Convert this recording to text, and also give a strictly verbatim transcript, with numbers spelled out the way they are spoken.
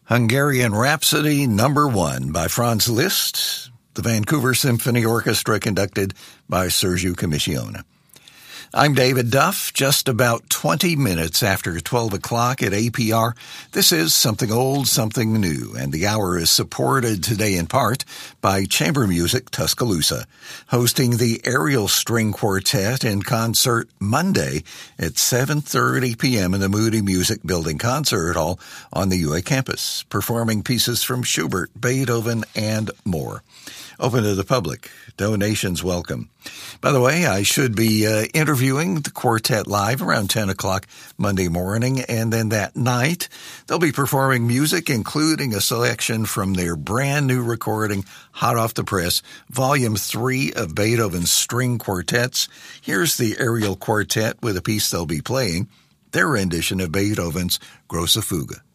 Hungarian Rhapsody Number One by Franz Liszt, the Vancouver Symphony Orchestra conducted by Sergiu Commissiona. I'm David Duff, just about twenty minutes after twelve o'clock at A P R. This is Something Old, Something New, and the hour is supported today in part by Chamber Music Tuscaloosa, hosting the Ariel String Quartet in concert Monday at seven thirty p.m. in the Moody Music Building Concert Hall on the U A campus, performing pieces from Schubert, Beethoven, and more. Open to the public. Donations welcome. By the way, I should be uh, interviewing the quartet live around ten o'clock Monday morning, and then that night they'll be performing music, including a selection from their brand new recording, hot off the press, Volume three of Beethoven's String Quartets. Here's the Ariel Quartet with a piece they'll be playing, their rendition of Beethoven's Grosse Fuge.